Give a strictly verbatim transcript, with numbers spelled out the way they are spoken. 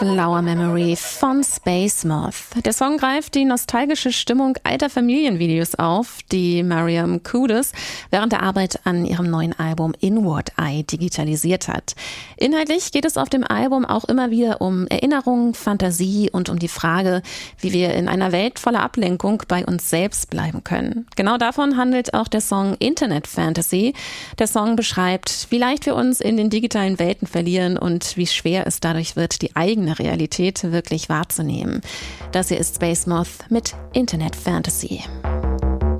Blauer Memory von Space Moth. Der Song greift die nostalgische Stimmung alter Familienvideos auf, die Mariam Kudus während der Arbeit an ihrem neuen Album Inward Eye digitalisiert hat. Inhaltlich geht es auf dem Album auch immer wieder um Erinnerung, Fantasie und um die Frage, wie wir in einer Welt voller Ablenkung bei uns selbst bleiben können. Genau davon handelt auch der Song Internet Fantasy. Der Song beschreibt, wie leicht wir uns in den digitalen Welten verlieren und wie schwer es dadurch wird, die eigene Realität wirklich wahrzunehmen. Das hier ist Space Moth mit Internet Fantasy.